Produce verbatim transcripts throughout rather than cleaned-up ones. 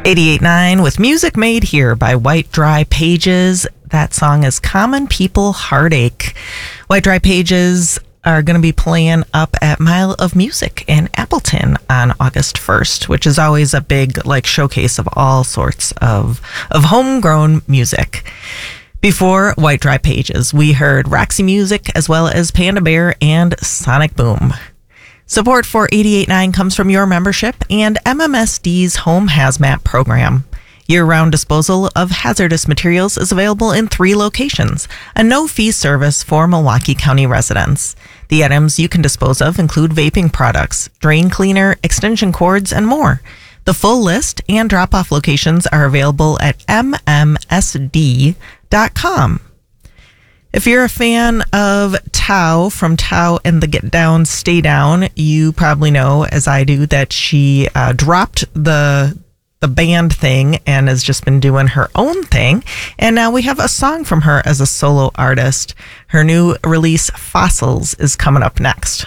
eighty-eight point nine with Music Made Here by White Dry Pages. That song is Common People Heartache. White Dry Pages are going to be playing up at Mile of Music in Appleton on August first, which is always a big like showcase of all sorts of, of homegrown music. Before White Dry Pages, we heard Roxy Music as well as Panda Bear and Sonic Boom. Support for eighty-eight point nine comes from your membership and M M S D's Home Hazmat program. Year-round disposal of hazardous materials is available in three locations, a no-fee service for Milwaukee County residents. The items you can dispose of include vaping products, drain cleaner, extension cords, and more. The full list and drop-off locations are available at m m s d dot com. If you're a fan of Tao from Tao and the Get Down, Stay Down, you probably know, as I do, that she uh, dropped the the band thing and has just been doing her own thing. And now we have a song from her as a solo artist. Her new release, Fossils, is coming up next.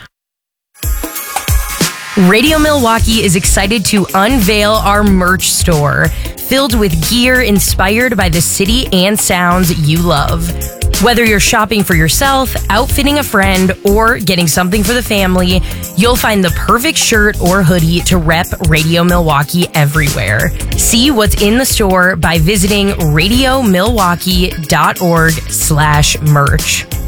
Radio Milwaukee is excited to unveil our merch store, filled with gear inspired by the city and sounds you love. Whether you're shopping for yourself, outfitting a friend, or getting something for the family, you'll find the perfect shirt or hoodie to rep Radio Milwaukee everywhere. See what's in the store by visiting radio milwaukee dot org slash merch.